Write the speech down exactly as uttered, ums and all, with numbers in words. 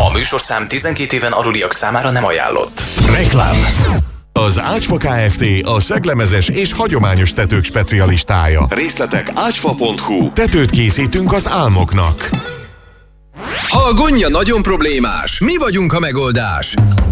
A műsorszám tizenkét éven aluliak számára nem ajánlott. Reklám. Az Ácsfa Kft. A szeglemezes és hagyományos tetők specialistája. Részletek ácsfa pont hu. Tetőt készítünk az álmoknak. Ha a gondja nagyon problémás, mi vagyunk a megoldás.